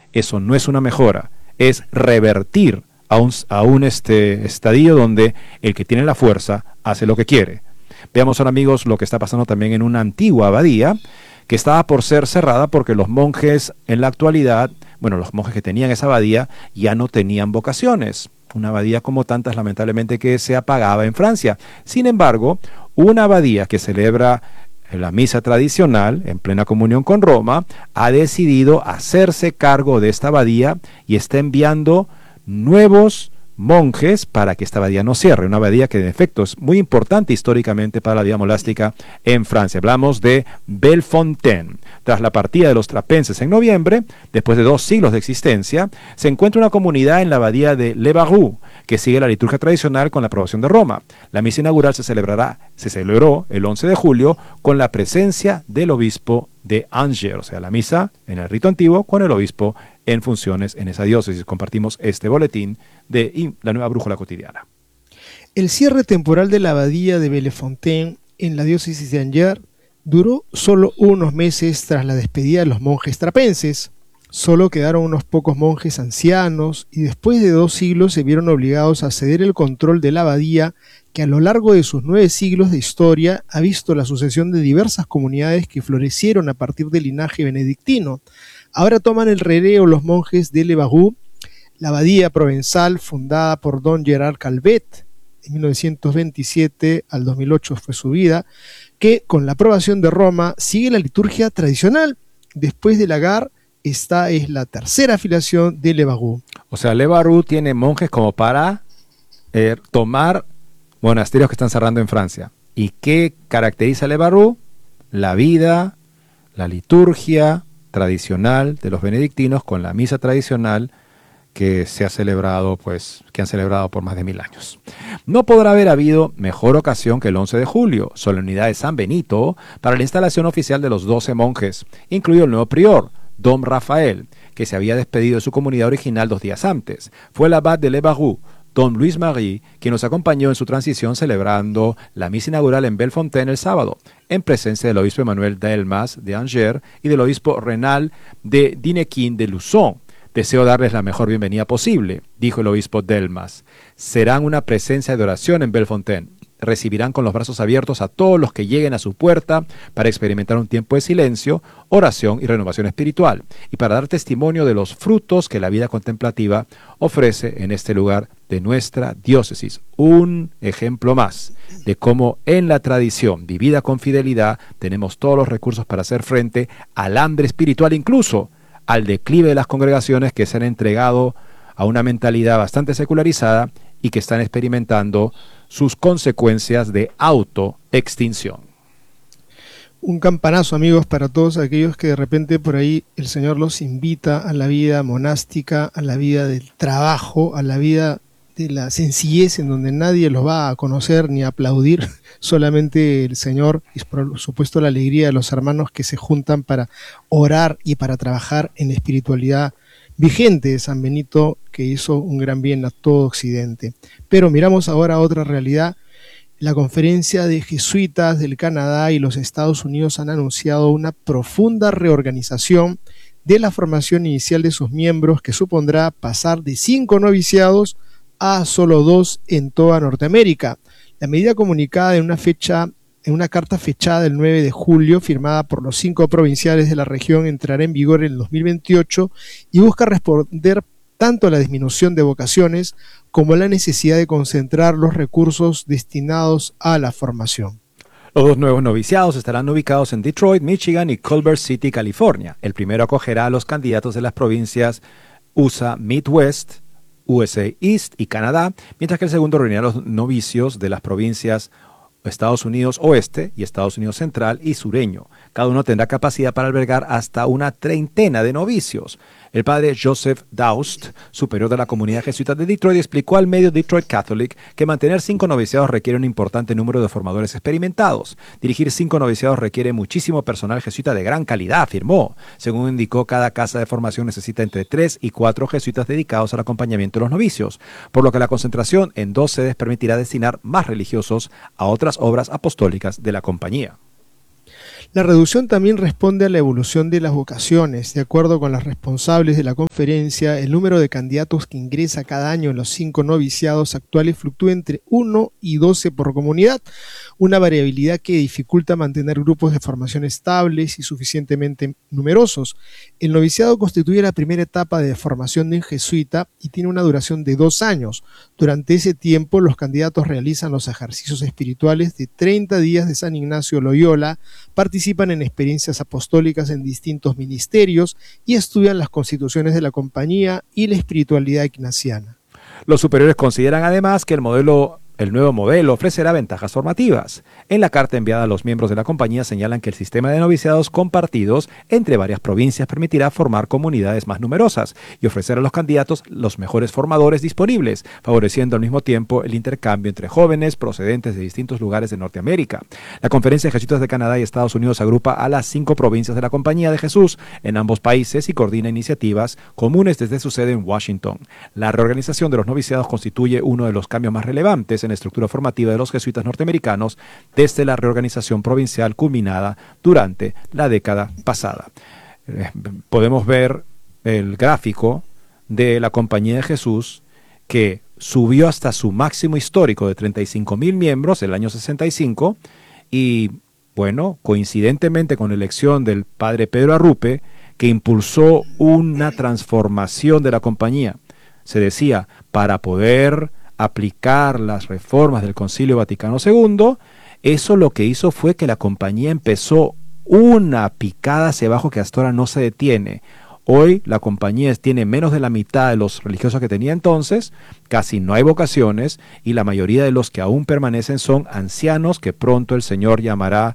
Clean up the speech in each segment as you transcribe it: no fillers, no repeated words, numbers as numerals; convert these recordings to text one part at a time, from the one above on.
eso no es una mejora, es revertir a un estadio donde el que tiene la fuerza hace lo que quiere. Veamos ahora, amigos, lo que está pasando también en una antigua abadía que estaba por ser cerrada porque los monjes en la actualidad, bueno, los monjes que tenían esa abadía ya no tenían vocaciones. Una abadía como tantas, lamentablemente, que se apagaba en Francia. Sin embargo, una abadía que celebra la misa tradicional en plena comunión con Roma ha decidido hacerse cargo de esta abadía y está enviando nuevos monjes para que esta abadía no cierre, una abadía que en efecto es muy importante históricamente para la vida monástica en Francia. Hablamos de Bellefontaine. Tras la partida de los trapenses en noviembre, después de 2 siglos de existencia, se encuentra una comunidad en la abadía de Le Barroux, que sigue la liturgia tradicional con la aprobación de Roma. La misa inaugural se celebró el 11 de julio con la presencia del obispo de Angers, o sea, la misa en el rito antiguo con el obispo en funciones en esa diócesis. Compartimos este boletín de la Nueva Brújula Cotidiana. El cierre temporal de la abadía de Bellefontaine en la diócesis de Angers duró solo unos meses tras la despedida de los monjes trapenses. Solo quedaron unos pocos monjes ancianos y después de 2 siglos se vieron obligados a ceder el control de la abadía, que a lo largo de sus 9 siglos de historia ha visto la sucesión de diversas comunidades que florecieron a partir del linaje benedictino. Ahora toman el relevo los monjes de Le Barroux, la abadía provenzal fundada por don Gerard Calvet, en 1927 al 2008 fue su vida, que con la aprobación de Roma sigue la liturgia tradicional. Después de Lagar, esta es la tercera afiliación de Le Barroux. O sea, Le Barroux tiene monjes como para tomar monasterios que están cerrando en Francia. ¿Y qué caracteriza a Le Barroux? La vida, la liturgia tradicional de los benedictinos con la misa tradicional que se ha celebrado, que han celebrado por más de 1000 años. No podrá haber habido mejor ocasión que el 11 de julio, solemnidad de San Benito, para la instalación oficial de los 12 monjes, incluido el nuevo prior, Don Rafael, que se había despedido de su comunidad original 2 días antes. Fue el abad de Le Barroux, Don Luis Marie, quien nos acompañó en su transición celebrando la misa inaugural en Bellefontaine el sábado, en presencia del obispo Emmanuel Delmas de Angers y del obispo Renal de Dinequin de Luzon. Deseo darles la mejor bienvenida posible, dijo el obispo Delmas. Serán una presencia de oración en Bellefontaine. Recibirán con los brazos abiertos a todos los que lleguen a su puerta para experimentar un tiempo de silencio, oración y renovación espiritual, y para dar testimonio de los frutos que la vida contemplativa ofrece en este lugar de nuestra diócesis. Un ejemplo más de cómo en la tradición vivida con fidelidad tenemos todos los recursos para hacer frente al hambre espiritual, incluso al declive de las congregaciones que se han entregado a una mentalidad bastante secularizada y que están experimentando sus consecuencias de autoextinción. Un campanazo, amigos, para todos aquellos que de repente por ahí el Señor los invita a la vida monástica, a la vida del trabajo, a la vida de la sencillez en donde nadie los va a conocer ni a aplaudir, solamente el Señor y por supuesto la alegría de los hermanos que se juntan para orar y para trabajar en la espiritualidad vigente de San Benito, que hizo un gran bien a todo Occidente. Pero miramos ahora otra realidad. La Conferencia de Jesuitas del Canadá y los Estados Unidos han anunciado una profunda reorganización de la formación inicial de sus miembros, que supondrá pasar de 5 noviciados a solo 2 en toda Norteamérica. La medida comunicada en una carta fechada el 9 de julio, firmada por los 5 provinciales de la región, entrará en vigor en el 2028 y busca responder tanto a la disminución de vocaciones como a la necesidad de concentrar los recursos destinados a la formación. Los 2 nuevos noviciados estarán ubicados en Detroit, Michigan y Culver City, California. El primero acogerá a los candidatos de las provincias USA Midwest, USA East y Canadá, mientras que el segundo reunirá a los novicios de las provincias Estados Unidos Oeste y Estados Unidos Central y Sureño. Cada uno tendrá capacidad para albergar hasta una 30 de novicios. El padre Joseph Daust, superior de la comunidad jesuita de Detroit, explicó al medio Detroit Catholic que mantener 5 noviciados requiere un importante número de formadores experimentados. Dirigir 5 noviciados requiere muchísimo personal jesuita de gran calidad, afirmó. Según indicó, cada casa de formación necesita entre 3 y 4 jesuitas dedicados al acompañamiento de los novicios, por lo que la concentración en 2 sedes permitirá destinar más religiosos a otras obras apostólicas de la compañía. La reducción también responde a la evolución de las vocaciones. De acuerdo con las responsables de la conferencia, el número de candidatos que ingresa cada año en los 5 noviciados actuales fluctúa entre 1 y 12 por comunidad, una variabilidad que dificulta mantener grupos de formación estables y suficientemente numerosos. El noviciado constituye la primera etapa de formación de un jesuita y tiene una duración de 2 años. Durante ese tiempo, los candidatos realizan los ejercicios espirituales de 30 días de San Ignacio Loyola, participan en experiencias apostólicas en distintos ministerios y estudian las constituciones de la compañía y la espiritualidad ignaciana. Los superiores consideran además que el nuevo modelo ofrecerá ventajas formativas. En la carta enviada a los miembros de la compañía señalan que el sistema de noviciados compartidos entre varias provincias permitirá formar comunidades más numerosas y ofrecer a los candidatos los mejores formadores disponibles, favoreciendo al mismo tiempo el intercambio entre jóvenes procedentes de distintos lugares de Norteamérica. La Conferencia de Jesuitas de Canadá y Estados Unidos agrupa a las 5 provincias de la Compañía de Jesús en ambos países y coordina iniciativas comunes desde su sede en Washington. La reorganización de los noviciados constituye uno de los cambios más relevantes en la estructura formativa de los jesuitas norteamericanos desde la reorganización provincial culminada durante la década pasada. Podemos ver el gráfico de la Compañía de Jesús que subió hasta su máximo histórico de 35,000 miembros el año 65 y, bueno, coincidentemente con la elección del padre Pedro Arrupe, que impulsó una transformación de la compañía. Se decía, para poder aplicar las reformas del Concilio Vaticano II, eso lo que hizo fue que la compañía empezó una picada hacia abajo que hasta ahora no se detiene. Hoy la compañía tiene menos de la mitad de los religiosos que tenía entonces, casi no hay vocaciones y la mayoría de los que aún permanecen son ancianos que pronto el Señor llamará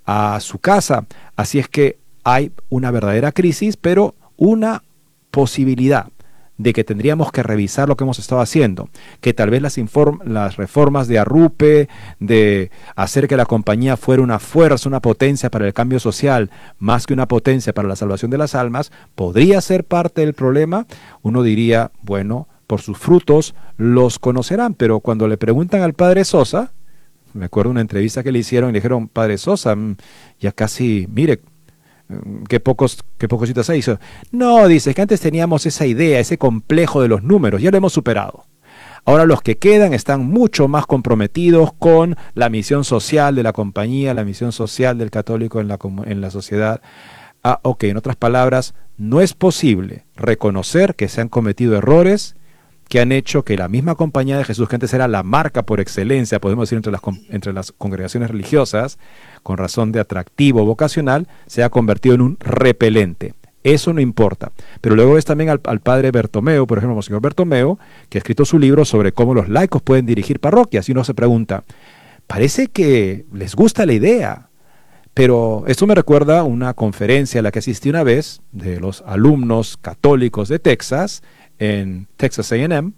a su casa. Así es que hay una verdadera crisis, pero una posibilidad de que tendríamos que revisar lo que hemos estado haciendo, que tal vez las reformas de Arrupe, de hacer que la compañía fuera una fuerza, una potencia para el cambio social, más que una potencia para la salvación de las almas, podría ser parte del problema. Uno diría, bueno, por sus frutos los conocerán, pero cuando le preguntan al padre Sosa, me acuerdo de una entrevista que le hicieron y le dijeron, padre Sosa, ya casi, mire, qué pocositas se hizo. No, dice que antes teníamos esa idea, ese complejo de los números, ya lo hemos superado. Ahora los que quedan están mucho más comprometidos con la misión social de la compañía, la misión social del católico en la sociedad. Ok, en otras palabras, no es posible reconocer que se han cometido errores que han hecho que la misma Compañía de Jesús, que antes era la marca por excelencia, podemos decir, entre las congregaciones religiosas, con razón de atractivo vocacional, se ha convertido en un repelente. Eso no importa. Pero luego ves también al padre Bertomeu, por ejemplo, Monseñor Bertomeu, que ha escrito su libro sobre cómo los laicos pueden dirigir parroquias. Y uno se pregunta, parece que les gusta la idea. Pero esto me recuerda a una conferencia a la que asistí una vez de los alumnos católicos de Texas, en Texas A&M,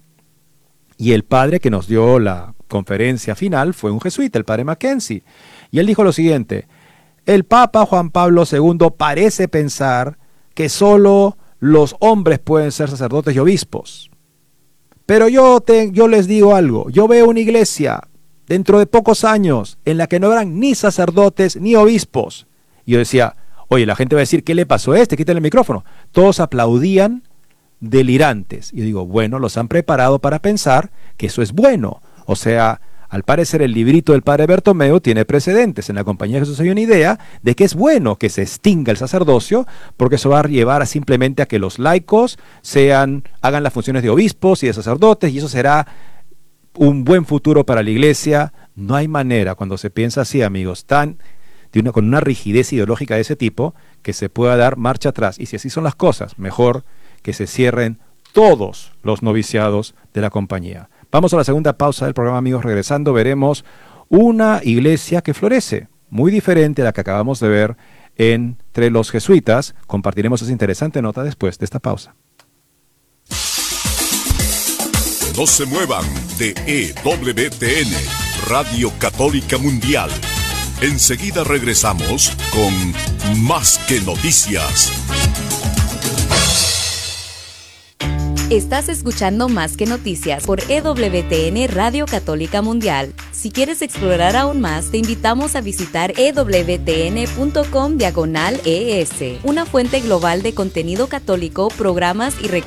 y el padre que nos dio la conferencia final fue un jesuita, el padre Mackenzie, y él dijo lo siguiente: el Papa Juan Pablo II parece pensar que solo los hombres pueden ser sacerdotes y obispos, pero yo les digo algo, yo veo una iglesia dentro de pocos años en la que no habrán ni sacerdotes ni obispos. Y yo decía, oye, la gente va a decir, ¿qué le pasó a este? Quítale el micrófono. Todos aplaudían delirantes. Y yo digo, bueno, los han preparado para pensar que eso es bueno. O sea, al parecer el librito del padre Bertomeu tiene precedentes. En la Compañía de Jesús hay una idea de que es bueno que se extinga el sacerdocio, porque eso va a llevar simplemente a que los laicos hagan las funciones de obispos y de sacerdotes, y eso será un buen futuro para la iglesia. No hay manera, cuando se piensa así, amigos, con una rigidez ideológica de ese tipo, que se pueda dar marcha atrás. Y si así son las cosas, mejor que se cierren todos los noviciados de la compañía. Vamos a la segunda pausa del programa, amigos. Regresando veremos una iglesia que florece, muy diferente a la que acabamos de ver entre los jesuitas. Compartiremos esa interesante nota después de esta pausa. No se muevan de EWTN, Radio Católica Mundial. Enseguida regresamos con Más que Noticias. Estás escuchando Más que Noticias por EWTN Radio Católica Mundial. Si quieres explorar aún más, te invitamos a visitar ewtn.com/ES, una fuente global de contenido católico, programas y recursos